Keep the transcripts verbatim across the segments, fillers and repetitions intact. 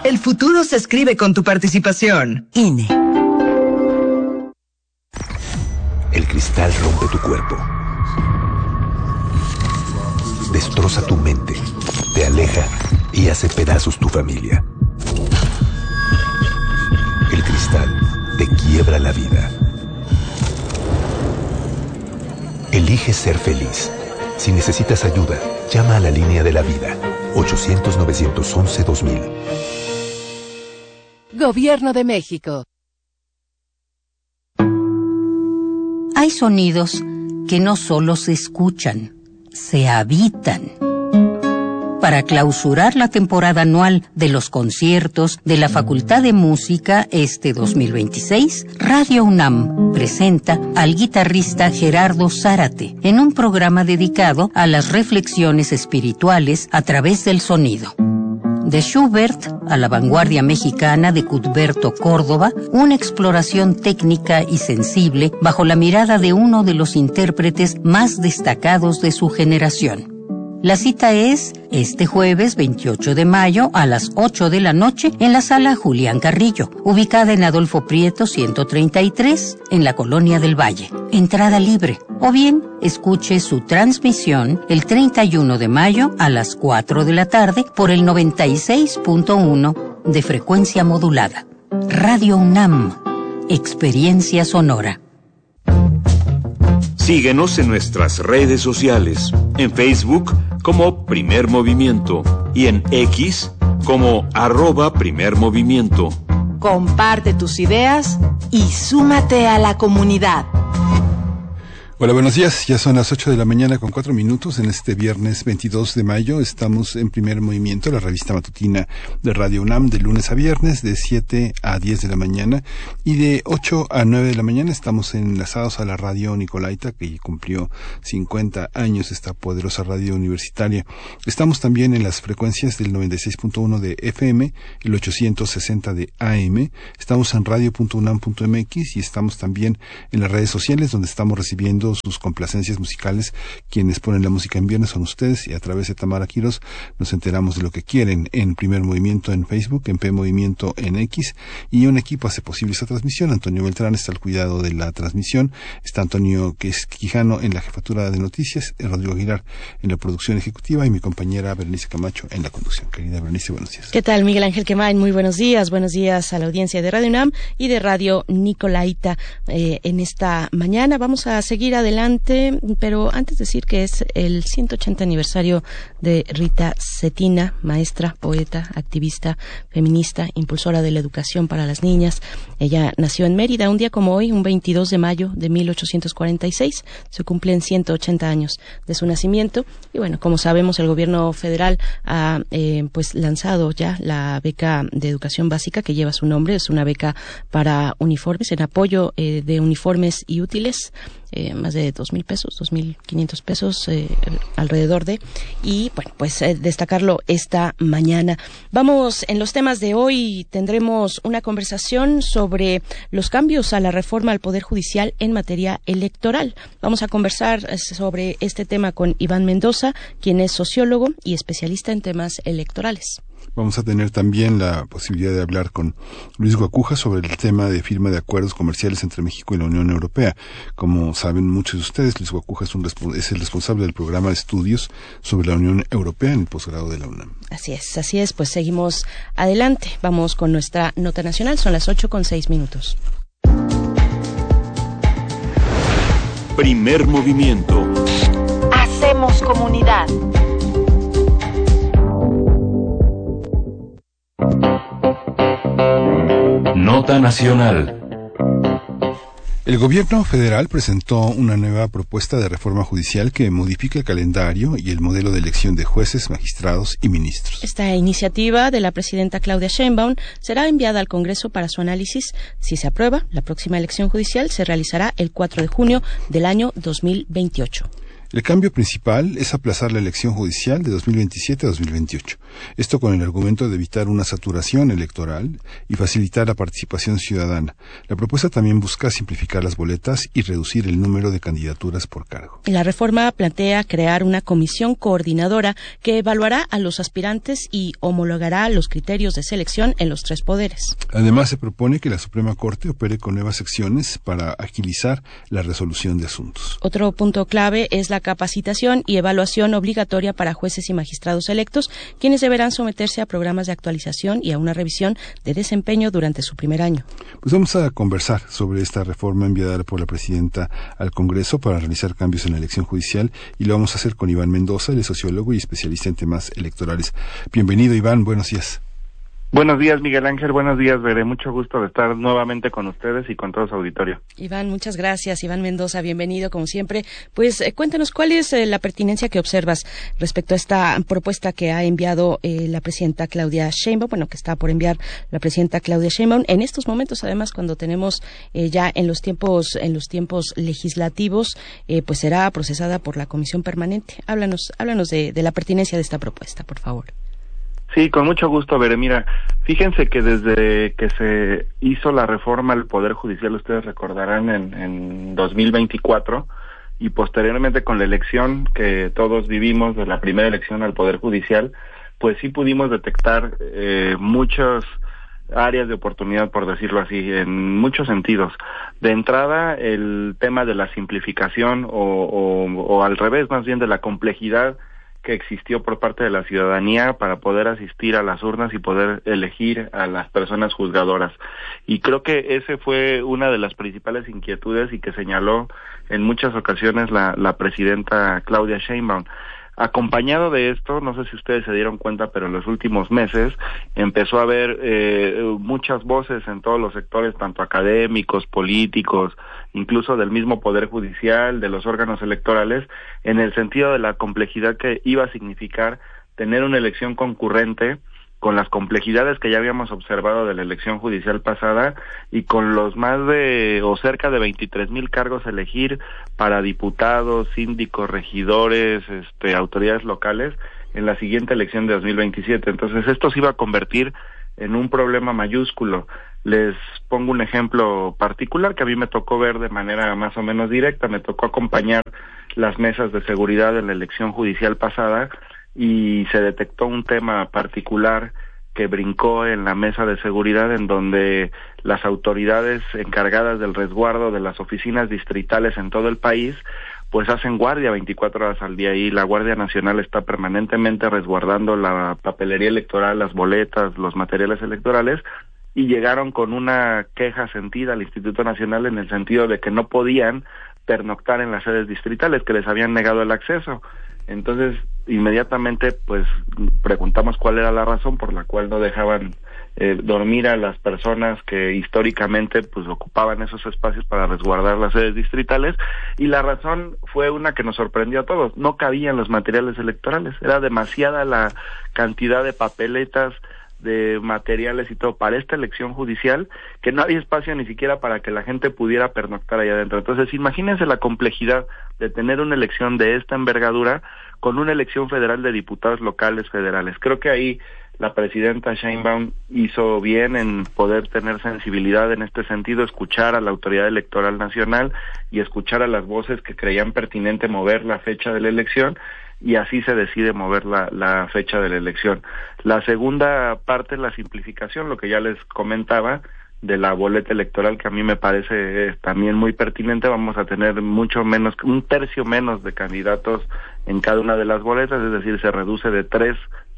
El futuro se escribe con tu participación. I N E. El cristal rompe tu cuerpo. Destroza tu mente, te aleja y hace pedazos tu familia. El cristal te quiebra la vida. Elige ser feliz. Si necesitas ayuda, llama a la línea de la vida. ochocientos, novecientos once, dos mil. Gobierno de México. Hay sonidos que no solo se escuchan, se habitan. Para clausurar la temporada anual de los conciertos de la Facultad de Música este dos mil veintiséis, Radio UNAM presenta al guitarrista Gerardo Zárate en un programa dedicado a las reflexiones espirituales a través del sonido. De Schubert a la vanguardia mexicana de Cuthberto Córdoba, una exploración técnica y sensible bajo la mirada de uno de los intérpretes más destacados de su generación. La cita es este jueves veintiocho de mayo a las ocho de la noche en la sala Julián Carrillo, ubicada en Adolfo Prieto ciento treinta y tres, en la Colonia del Valle. Entrada libre. O bien, escuche su transmisión el treinta y uno de mayo a las cuatro de la tarde por el noventa y seis punto uno de frecuencia modulada. Radio UNAM. Experiencia sonora. Síguenos en nuestras redes sociales, en Facebook como Primer Movimiento y en X como arroba Primer Movimiento. Comparte tus ideas y súmate a la comunidad. Hola, buenos días. Ya son las ocho de la mañana con cuatro minutos. En este viernes veintidós de mayo estamos en Primer Movimiento, la revista matutina de Radio UNAM, de lunes a viernes, de siete a diez de la mañana, y de ocho a nueve de la mañana estamos enlazados a la radio Nicolaita, que cumplió cincuenta años, esta poderosa radio universitaria. Estamos también en las frecuencias del noventa y seis punto uno de F M, el ochocientos sesenta de A M. Estamos en radio punto unam punto m x y estamos también en las redes sociales, donde estamos recibiendo sus complacencias musicales. Quienes ponen la música en viernes son ustedes, y a través de Tamara Quiroz nos enteramos de lo que quieren en Primer Movimiento en Facebook, en P Movimiento en X, y un equipo hace posible esta transmisión. Antonio Beltrán está al cuidado de la transmisión, está Antonio Quijano en la jefatura de noticias, Rodrigo Aguilar en la producción ejecutiva y mi compañera Berenice Camacho en la conducción. Querida Berenice, buenos días. ¿Qué tal, Miguel Ángel Quemain? Muy buenos días. Buenos días a la audiencia de Radio UNAM y de Radio Nicolaita. Eh, en esta mañana vamos a seguir adelante, pero antes decir que es el ciento ochenta aniversario de Rita Cetina, maestra, poeta, activista, feminista, impulsora de la educación para las niñas. Ella nació en Mérida un día como hoy, un veintidós de mayo de mil ochocientos cuarenta y seis. Se cumplen ciento ochenta años de su nacimiento. Y bueno, como sabemos, el gobierno federal ha eh, pues lanzado ya la beca de educación básica que lleva su nombre. Es una beca para uniformes, en apoyo eh, de uniformes y útiles. Eh, más de dos mil pesos, dos mil quinientos pesos eh, alrededor de, y bueno, pues eh, destacarlo esta mañana. Vamos, en los temas de hoy tendremos una conversación sobre los cambios a la reforma al Poder Judicial en materia electoral. Vamos a conversar sobre este tema con Iván Mendoza, quien es sociólogo y especialista en temas electorales. Vamos a tener también la posibilidad de hablar con Luis Guacuja sobre el tema de firma de acuerdos comerciales entre México y la Unión Europea. Como saben muchos de ustedes, Luis Guacuja es, un, es el responsable del programa de estudios sobre la Unión Europea en el posgrado de la UNAM. Así es, así es. Pues seguimos adelante. Vamos con nuestra nota nacional. Son las ocho con seis minutos. Primer movimiento. Hacemos comunidad. Nota nacional. El gobierno federal presentó una nueva propuesta de reforma judicial que modifica el calendario y el modelo de elección de jueces, magistrados y ministros. Esta iniciativa de la presidenta Claudia Sheinbaum será enviada al Congreso para su análisis. Si se aprueba, la próxima elección judicial se realizará el cuatro de junio del año dos mil veintiocho. El cambio principal es aplazar la elección judicial de dos mil veintisiete a dos mil veintiocho. Esto con el argumento de evitar una saturación electoral y facilitar la participación ciudadana. La propuesta también busca simplificar las boletas y reducir el número de candidaturas por cargo. La reforma plantea crear una comisión coordinadora que evaluará a los aspirantes y homologará los criterios de selección en los tres poderes. Además, se propone que la Suprema Corte opere con nuevas secciones para agilizar la resolución de asuntos. Otro punto clave es la capacitación y evaluación obligatoria para jueces y magistrados electos, quienes deberán someterse a programas de actualización y a una revisión de desempeño durante su primer año. Pues vamos a conversar sobre esta reforma enviada por la presidenta al Congreso para realizar cambios en la elección judicial, y lo vamos a hacer con Iván Mendoza, él es sociólogo y especialista en temas electorales. Bienvenido, Iván, buenos días. Buenos días, Miguel Ángel. Buenos días, Veré. Mucho gusto de estar nuevamente con ustedes y con todo su auditorio. Iván, muchas gracias. Iván Mendoza, bienvenido, como siempre. Pues eh, cuéntanos, ¿cuál es eh, la pertinencia que observas respecto a esta propuesta que ha enviado eh, la presidenta Claudia Sheinbaum, bueno, que está por enviar la presidenta Claudia Sheinbaum en estos momentos, además, cuando tenemos eh, ya en los tiempos en los tiempos legislativos, eh, pues será procesada por la Comisión Permanente. Háblanos, háblanos de, de la pertinencia de esta propuesta, por favor. Sí, con mucho gusto, Veré. Mira, fíjense que desde que se hizo la reforma al Poder Judicial, ustedes recordarán, en, en dos mil veinticuatro, y posteriormente con la elección que todos vivimos de la primera elección al Poder Judicial, pues sí pudimos detectar eh, muchas áreas de oportunidad, por decirlo así, en muchos sentidos. De entrada, el tema de la simplificación o, o, o al revés, más bien de la complejidad que existió por parte de la ciudadanía para poder asistir a las urnas y poder elegir a las personas juzgadoras. Y creo que ese fue una de las principales inquietudes y que señaló en muchas ocasiones la, la presidenta Claudia Sheinbaum. Acompañado de esto, no sé si ustedes se dieron cuenta, pero en los últimos meses empezó a haber eh, muchas voces en todos los sectores, tanto académicos, políticos, incluso del mismo Poder Judicial, de los órganos electorales, en el sentido de la complejidad que iba a significar tener una elección concurrente, con las complejidades que ya habíamos observado de la elección judicial pasada y con los más de o cerca de veintitrés mil cargos a elegir para diputados, síndicos, regidores, este, autoridades locales en la siguiente elección de dos mil veintisiete. Entonces esto se iba a convertir en un problema mayúsculo. Les pongo un ejemplo particular que a mí me tocó ver de manera más o menos directa. Me tocó acompañar las mesas de seguridad en la elección judicial pasada y se detectó un tema particular que brincó en la mesa de seguridad, en donde las autoridades encargadas del resguardo de las oficinas distritales en todo el país pues hacen guardia veinticuatro horas al día, y la Guardia Nacional está permanentemente resguardando la papelería electoral, las boletas, los materiales electorales, y llegaron con una queja sentida al Instituto Nacional en el sentido de que no podían pernoctar en las sedes distritales, que les habían negado el acceso. Entonces, inmediatamente, pues, preguntamos cuál era la razón por la cual no dejaban eh, dormir a las personas que históricamente, pues, ocupaban esos espacios para resguardar las sedes distritales, y la razón fue una que nos sorprendió a todos: no cabían los materiales electorales, era demasiada la cantidad de papeletas, de materiales y todo para esta elección judicial, que no había espacio ni siquiera para que la gente pudiera pernoctar allá adentro. Entonces, imagínense la complejidad de tener una elección de esta envergadura con una elección federal de diputados locales federales. Creo que ahí la presidenta Sheinbaum hizo bien en poder tener sensibilidad en este sentido, escuchar a la Autoridad Electoral Nacional y escuchar a las voces que creían pertinente mover la fecha de la elección, y así se decide mover la, la fecha de la elección. La segunda parte es la simplificación, lo que ya les comentaba, de la boleta electoral, que a mí me parece también muy pertinente. Vamos a tener mucho menos, un tercio menos de candidatos en cada una de las boletas, es decir, se reduce de tres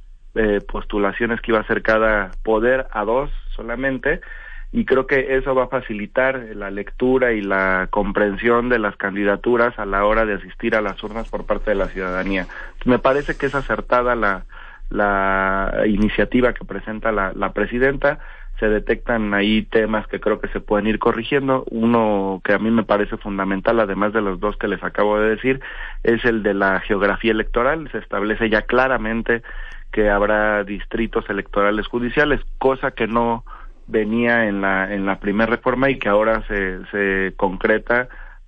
eh, postulaciones que iba a ser cada poder a dos solamente, y creo que eso va a facilitar la lectura y la comprensión de las candidaturas a la hora de asistir a las urnas por parte de la ciudadanía. Me parece que es acertada la, la iniciativa que presenta la, la presidenta. Se detectan ahí temas que creo que se pueden ir corrigiendo. Uno que a mí me parece fundamental, además de los dos que les acabo de decir, es el de la geografía electoral. Se establece ya claramente que habrá distritos electorales judiciales, cosa que no venía en la en la primera reforma y que ahora se se concreta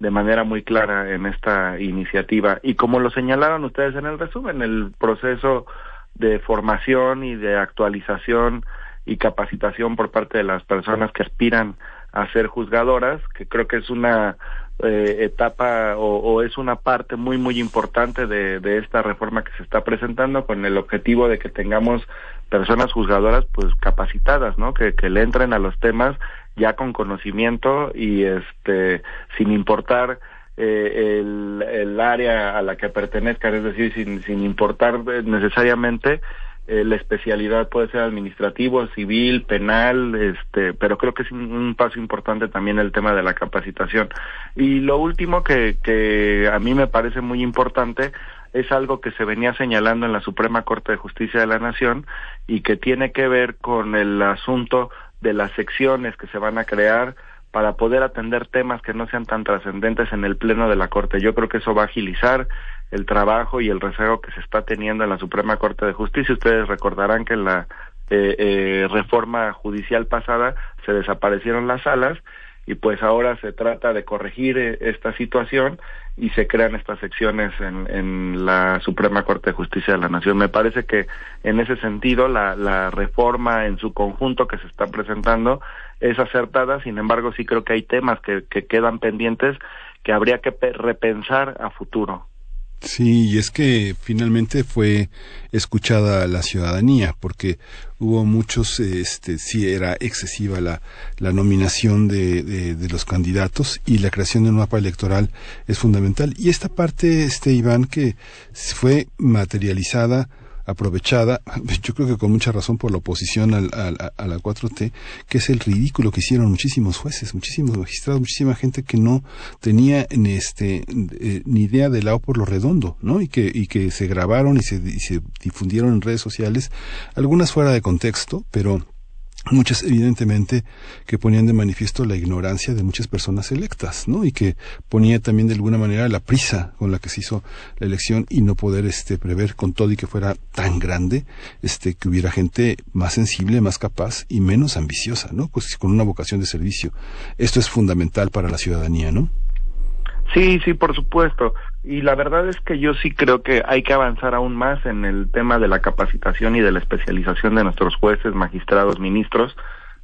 de manera muy clara en esta iniciativa. Y como lo señalaron ustedes en el resumen, el proceso de formación y de actualización y capacitación por parte de las personas que aspiran a ser juzgadoras, que creo que es una eh, etapa o, o es una parte muy muy importante de, de esta reforma que se está presentando, con el objetivo de que tengamos personas juzgadoras pues capacitadas, ¿no? Que, que le entren a los temas ya con conocimiento y este sin importar eh, el, el área a la que pertenezcan, es decir, sin, sin importar necesariamente eh, la especialidad, puede ser administrativo, civil, penal, este, pero creo que es un, un paso importante también el tema de la capacitación. Y lo último que, que a mí me parece muy importante es algo que se venía señalando en la Suprema Corte de Justicia de la Nación y que tiene que ver con el asunto de las secciones que se van a crear para poder atender temas que no sean tan trascendentes en el Pleno de la Corte. Yo creo que eso va a agilizar el trabajo y el rezago que se está teniendo en la Suprema Corte de Justicia. Ustedes recordarán que en la eh, eh, reforma judicial pasada se desaparecieron las salas y pues ahora se trata de corregir eh, esta situación y se crean estas secciones en, en la Suprema Corte de Justicia de la Nación. Me parece que en ese sentido la, la reforma en su conjunto que se está presentando es acertada. Sin embargo, sí creo que hay temas que, que quedan pendientes que habría que pe- repensar a futuro. Sí, y es que finalmente fue escuchada la ciudadanía, porque hubo muchos, este, sí era excesiva la, la nominación de, de, de los candidatos, y la creación de un mapa electoral es fundamental. Y esta parte, este Iván, que fue materializada, aprovechada, yo creo que con mucha razón por la oposición al, al, a la cuatro T, que es el ridículo que hicieron muchísimos jueces, muchísimos magistrados, muchísima gente que no tenía ni este eh, ni idea de la O por lo redondo, ¿no? Y que y que se grabaron y se, y se difundieron en redes sociales, algunas fuera de contexto, pero muchas evidentemente que ponían de manifiesto la ignorancia de muchas personas electas, ¿no? Y que ponía también de alguna manera la prisa con la que se hizo la elección y no poder este prever con todo y que fuera tan grande, este que hubiera gente más sensible, más capaz y menos ambiciosa, ¿no? Pues con una vocación de servicio. Esto es fundamental para la ciudadanía, ¿no? Sí, sí, por supuesto. Y la verdad es que yo sí creo que hay que avanzar aún más en el tema de la capacitación y de la especialización de nuestros jueces, magistrados, ministros,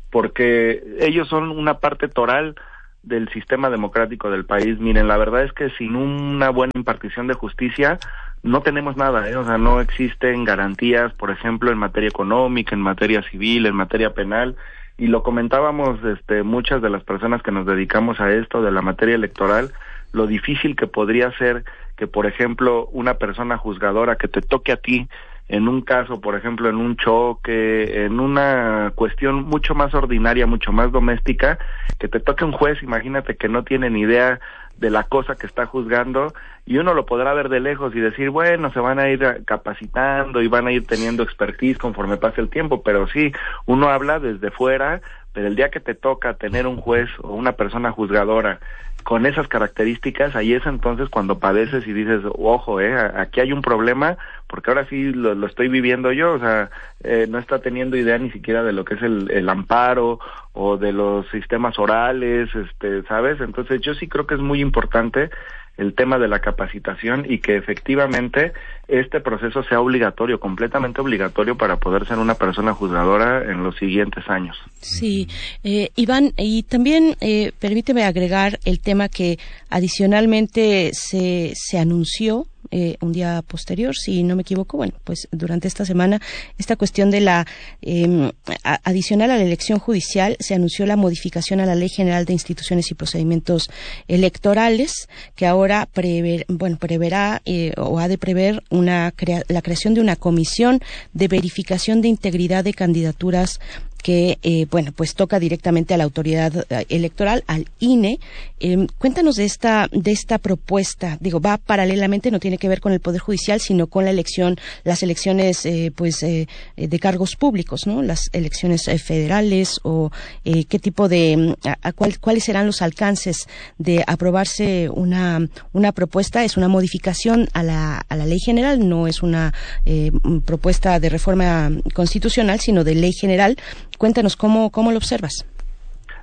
porque ellos son una parte toral del sistema democrático del país. Miren, la verdad es que sin una buena impartición de justicia no tenemos nada, ¿eh? O sea, no existen garantías, por ejemplo, en materia económica, en materia civil, en materia penal. Y lo comentábamos este, muchas de las personas que nos dedicamos a esto de la materia electoral, lo difícil que podría ser que, por ejemplo, una persona juzgadora que te toque a ti en un caso, por ejemplo, en un choque, en una cuestión mucho más ordinaria, mucho más doméstica, que te toque un juez, imagínate que no tiene ni idea de la cosa que está juzgando, y uno lo podrá ver de lejos y decir, bueno, se van a ir capacitando y van a ir teniendo expertise conforme pase el tiempo, pero sí, uno habla desde fuera, pero el día que te toca tener un juez o una persona juzgadora con esas características, ahí es entonces cuando padeces y dices, ojo, eh, aquí hay un problema, porque ahora sí lo, lo estoy viviendo yo, o sea, eh, no está teniendo idea ni siquiera de lo que es el, el amparo o de los sistemas orales, este, ¿sabes? Entonces yo sí creo que es muy importante el tema de la capacitación y que efectivamente este proceso sea obligatorio, completamente obligatorio para poder ser una persona juzgadora en los siguientes años. Sí, eh, Iván, y también eh, permíteme agregar el tema que adicionalmente se, se anunció Eh, un día posterior, si no me equivoco, bueno, pues durante esta semana, esta cuestión de la eh, a, adicional a la elección judicial, se anunció la modificación a la Ley General de Instituciones y Procedimientos Electorales, que ahora prever, bueno, preverá eh, o ha de prever una crea, la creación de una comisión de verificación de integridad de candidaturas que, eh, bueno, pues toca directamente a la autoridad electoral, al I N E. Eh, cuéntanos de esta, de esta propuesta. Digo, va paralelamente, no tiene que ver con el Poder Judicial, sino con la elección, las elecciones, eh, pues, eh, de cargos públicos, ¿no? Las elecciones eh, federales o eh, qué tipo de, a, a cuál, cuáles serán los alcances de aprobarse una, una propuesta. Es una modificación a la, a la Ley General, no es una eh, propuesta de reforma constitucional, sino de Ley General. Cuéntanos cómo, cómo lo observas.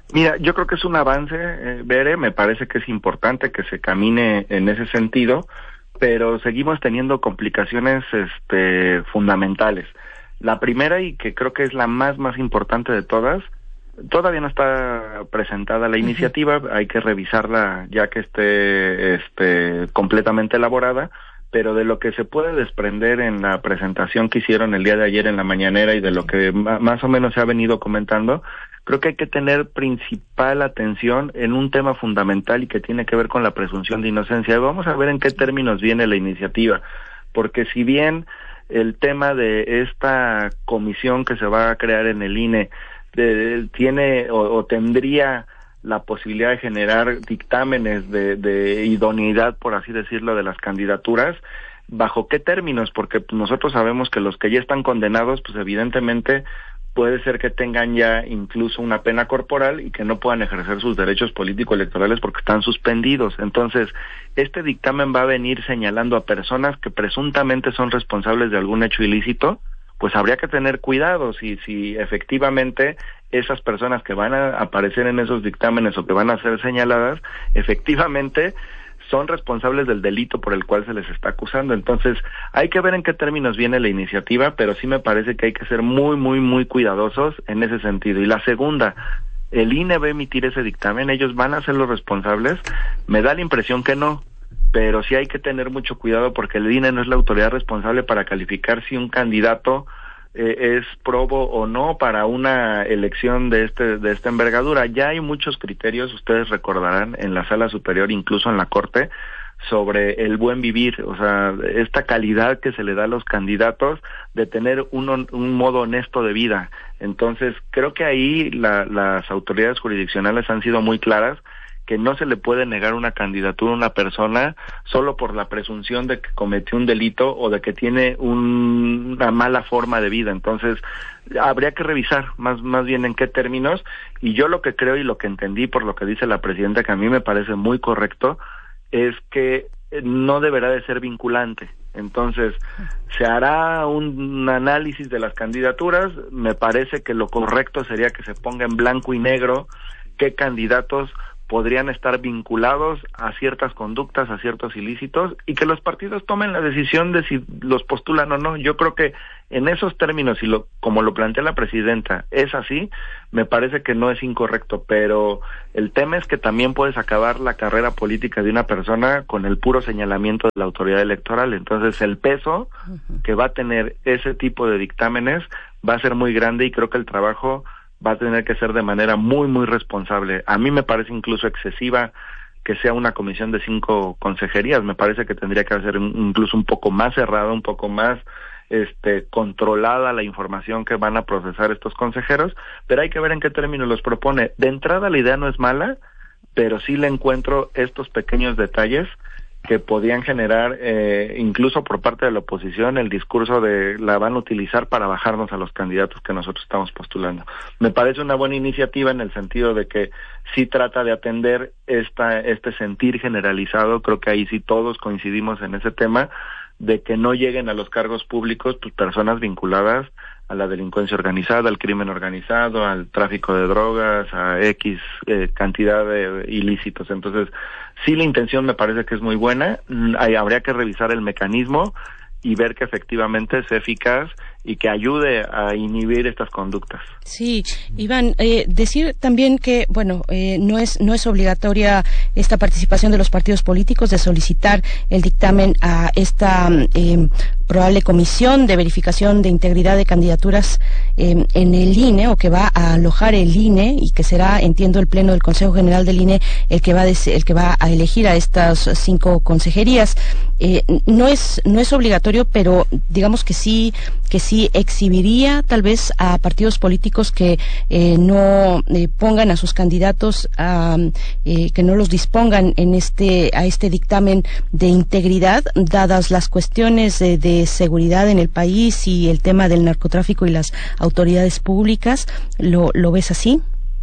Mira, yo creo que es un avance, eh, Bere, me parece que es importante que se camine en ese sentido, pero seguimos teniendo complicaciones este, fundamentales. La primera, y que creo que es la más, más importante de todas, todavía no está presentada la iniciativa, uh-huh. Hay que revisarla ya que esté este, completamente elaborada, pero de lo que se puede desprender en la presentación que hicieron el día de ayer en la mañanera y de lo que ma- más o menos se ha venido comentando, creo que hay que tener principal atención en un tema fundamental y que tiene que ver con la presunción de inocencia. Vamos a ver en qué términos viene la iniciativa, porque si bien el tema de esta comisión que se va a crear en el I N E de, tiene o, o tendría la posibilidad de generar dictámenes de, de idoneidad, por así decirlo, de las candidaturas, ¿bajo qué términos? Porque nosotros sabemos que los que ya están condenados, pues evidentemente puede ser que tengan ya incluso una pena corporal y que no puedan ejercer sus derechos político-electorales porque están suspendidos. Entonces, este dictamen va a venir señalando a personas que presuntamente son responsables de algún hecho ilícito, pues habría que tener cuidado si, si efectivamente esas personas que van a aparecer en esos dictámenes o que van a ser señaladas, efectivamente son responsables del delito por el cual se les está acusando. Entonces, hay que ver en qué términos viene la iniciativa, pero sí me parece que hay que ser muy, muy, muy cuidadosos en ese sentido. Y la segunda, el I N E va a emitir ese dictamen, ellos van a ser los responsables, me da la impresión que no, pero sí hay que tener mucho cuidado porque el I N E no es la autoridad responsable para calificar si un candidato eh, es probo o no para una elección de este de esta envergadura. Ya hay muchos criterios, ustedes recordarán, en la Sala Superior, incluso en la Corte, sobre el buen vivir, o sea, esta calidad que se le da a los candidatos de tener un, un modo honesto de vida. Entonces, creo que ahí la, las autoridades jurisdiccionales han sido muy claras que no se le puede negar una candidatura a una persona solo por la presunción de que cometió un delito o de que tiene un, una mala forma de vida. Entonces, habría que revisar más, más bien en qué términos, y yo lo que creo y lo que entendí por lo que dice la presidenta, que a mí me parece muy correcto, es que no deberá de ser vinculante. Entonces, se hará un, un análisis de las candidaturas, me parece que lo correcto sería que se ponga en blanco y negro qué candidatos podrían estar vinculados a ciertas conductas, a ciertos ilícitos, y que los partidos tomen la decisión de si los postulan o no. Yo creo que en esos términos, y lo, como lo plantea la presidenta, es así, me parece que no es incorrecto, pero el tema es que también puedes acabar la carrera política de una persona con el puro señalamiento de la autoridad electoral. Entonces, el peso que va a tener ese tipo de dictámenes va a ser muy grande, y creo que el trabajo va a tener que ser de manera muy, muy responsable. A mí me parece incluso excesiva que sea una comisión de cinco consejerías. Me parece que tendría que ser incluso un poco más cerrada, un poco más este controlada la información que van a procesar estos consejeros, pero hay que ver en qué términos los propone. De entrada, la idea no es mala, pero sí le encuentro estos pequeños detalles que podían generar, eh, incluso por parte de la oposición, el discurso de la van a utilizar para bajarnos a los candidatos que nosotros estamos postulando. Me parece una buena iniciativa en el sentido de que sí trata de atender esta este sentir generalizado. Creo que ahí sí todos coincidimos en ese tema, de que no lleguen a los cargos públicos pues, personas vinculadas a la delincuencia organizada, al crimen organizado, al tráfico de drogas, a X eh, cantidad de ilícitos. Entonces, sí, la intención me parece que es muy buena. Hay, habría que revisar el mecanismo y ver que efectivamente sea eficaz y que ayude a inhibir estas conductas. Sí, Iván, eh, decir también que, bueno, eh, no es no es obligatoria esta participación de los partidos políticos de solicitar el dictamen a esta eh, probable comisión de verificación de integridad de candidaturas eh, en el I N E, o que va a alojar el I N E, y que será, entiendo, el Pleno del Consejo General del I N E el que va a des- el que va a elegir a estas cinco consejerías. Eh, no es no es obligatorio, pero digamos que sí que sí exhibiría tal vez a partidos políticos que eh, no eh, pongan a sus candidatos, a, eh, que no los dispongan en este a este dictamen de integridad, dadas las cuestiones de, de seguridad en el país y el tema del narcotráfico y las autoridades públicas. ¿Lo, lo ves así?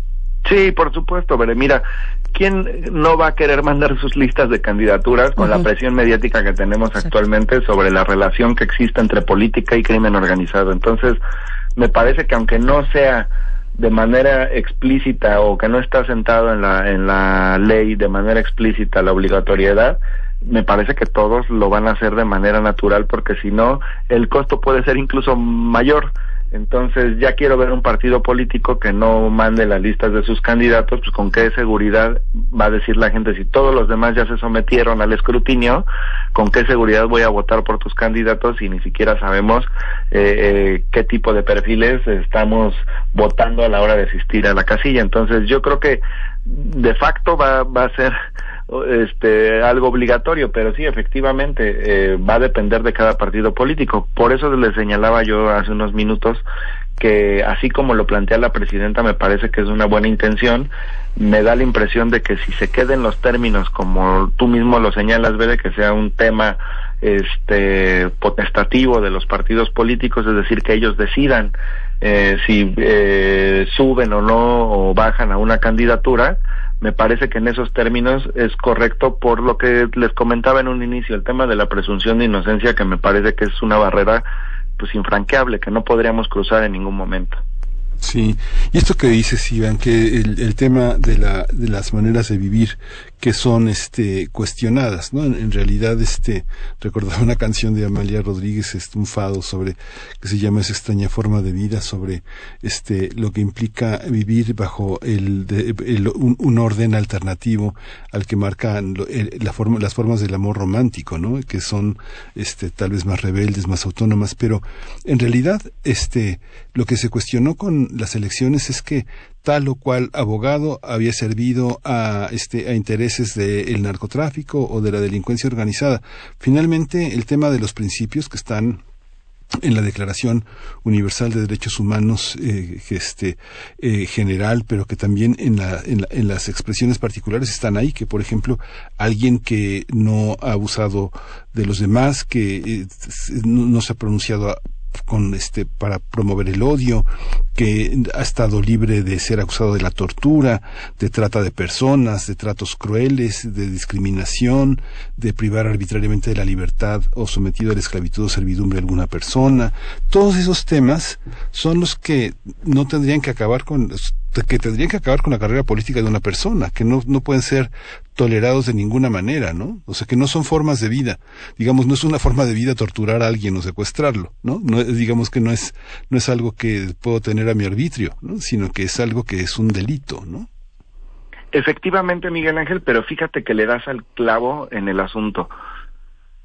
Sí, por supuesto, pero mira, ¿quién no va a querer mandar sus listas de candidaturas con uh-huh. la presión mediática que tenemos Exacto. actualmente sobre la relación que existe entre política y crimen organizado? Entonces, me parece que aunque no sea de manera explícita o que no está sentado en la en la ley de manera explícita la obligatoriedad, me parece que todos lo van a hacer de manera natural, porque si no el costo puede ser incluso mayor. Entonces ya quiero ver un partido político que no mande las listas de sus candidatos, pues con qué seguridad va a decir la gente, si todos los demás ya se sometieron al escrutinio, con qué seguridad voy a votar por tus candidatos y ni siquiera sabemos eh, eh, qué tipo de perfiles estamos votando a la hora de asistir a la casilla. Entonces yo creo que de facto va, va a ser este algo obligatorio, pero sí, efectivamente eh, va a depender de cada partido político. Por eso les señalaba yo hace unos minutos que así como lo plantea la presidenta, me parece que es una buena intención. Me da la impresión de que si se queden los términos como tú mismo lo señalas, Bede, que sea un tema este potestativo de los partidos políticos, es decir, que ellos decidan eh, si eh, suben o no o bajan a una candidatura. Me parece que en esos términos es correcto, por lo que les comentaba en un inicio, el tema de la presunción de inocencia, que me parece que es una barrera pues infranqueable, que no podríamos cruzar en ningún momento. Sí, y esto que dices, Iván, que el, el tema de la de las maneras de vivir que son este cuestionadas, ¿no? En, en realidad, este recordaba una canción de Amalia Rodríguez, este, un fado sobre que se llama Esa extraña forma de vida, sobre este lo que implica vivir bajo el, de, el un, un orden alternativo al que marcan el, la forma, las formas del amor romántico, ¿no? Que son este tal vez más rebeldes, más autónomas, pero en realidad este lo que se cuestionó con las elecciones es que tal o cual abogado había servido a este a intereses del narcotráfico o de la delincuencia organizada. Finalmente, el tema de los principios que están en la Declaración Universal de Derechos Humanos eh, este eh, general, pero que también en, la, en, la, en las expresiones particulares están ahí, que por ejemplo alguien que no ha abusado de los demás, que eh, no, no se ha pronunciado a, con este para promover el odio, que ha estado libre de ser acusado de la tortura, de trata de personas, de tratos crueles, de discriminación, de privar arbitrariamente de la libertad o sometido a la esclavitud o servidumbre a alguna persona. Todos esos temas son los que no tendrían que acabar con que tendrían que acabar con la carrera política de una persona, que no no pueden ser tolerados de ninguna manera, ¿no? O sea, que no son formas de vida. Digamos, no es una forma de vida torturar a alguien o secuestrarlo, ¿no? No digamos que no es no es algo que puedo tener a mi arbitrio, ¿no? Sino que es algo que es un delito, ¿no? Efectivamente, Miguel Ángel, pero fíjate que le das al clavo en el asunto.